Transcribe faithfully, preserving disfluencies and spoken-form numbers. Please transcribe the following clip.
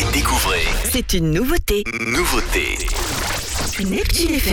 Découvrez C'est une nouveauté. Nouveauté. Neptune F M.